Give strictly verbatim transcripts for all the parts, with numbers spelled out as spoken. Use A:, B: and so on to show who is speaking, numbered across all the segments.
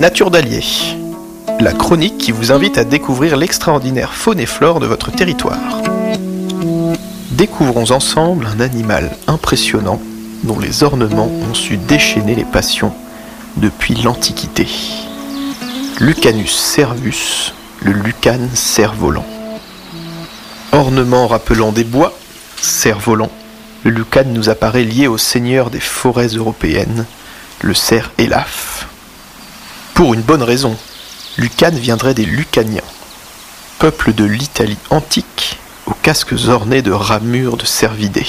A: Nature d'Allier, la chronique qui vous invite à découvrir l'extraordinaire faune et flore de votre territoire. Découvrons ensemble un animal impressionnant dont les ornements ont su déchaîner les passions depuis l'Antiquité. Lucanus cervus, le lucan cerf-volant. Ornement rappelant des bois, cerf-volant, le lucan nous apparaît lié au seigneur des forêts européennes, le cerf élaphe. Pour une bonne raison, lucan viendrait des Lucaniens, peuple de l'Italie antique aux casques ornés de ramures de cervidés.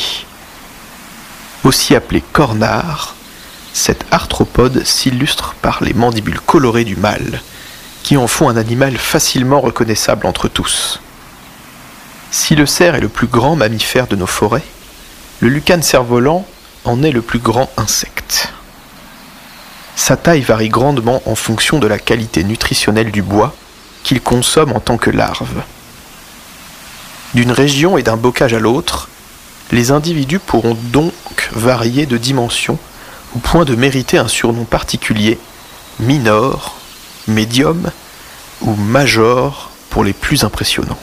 A: Aussi appelé cornard, cet arthropode s'illustre par les mandibules colorées du mâle, qui en font un animal facilement reconnaissable entre tous. Si le cerf est le plus grand mammifère de nos forêts, le lucan cerf-volant en est le plus grand insecte. Sa taille varie grandement en fonction de la qualité nutritionnelle du bois qu'il consomme en tant que larve. D'une région et d'un bocage à l'autre, les individus pourront donc varier de dimension au point de mériter un surnom particulier, minor, médium ou major pour les plus impressionnants.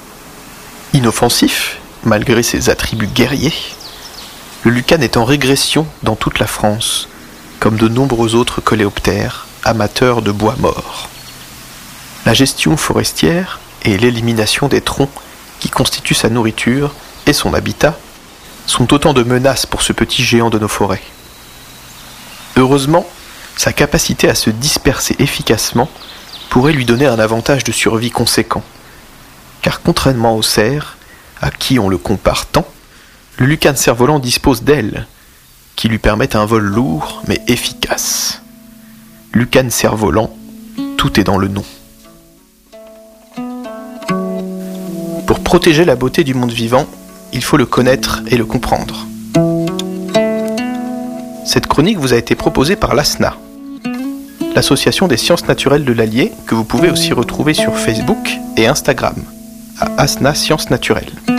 A: Inoffensif, malgré ses attributs guerriers, le lucan est en régression dans toute la France, comme de nombreux autres coléoptères amateurs de bois mort. La gestion forestière et l'élimination des troncs qui constituent sa nourriture et son habitat sont autant de menaces pour ce petit géant de nos forêts. Heureusement, sa capacité à se disperser efficacement pourrait lui donner un avantage de survie conséquent, car contrairement au cerf, à qui on le compare tant, le lucan cerf-volant dispose d'ailes, qui lui permettent un vol lourd mais efficace. Lucan cerf-volant, tout est dans le nom. Pour protéger la beauté du monde vivant, il faut le connaître et le comprendre. Cette chronique vous a été proposée par l'A S N A, l'association des sciences naturelles de l'Allier, que vous pouvez aussi retrouver sur Facebook et Instagram, à A S N A Sciences Naturelles.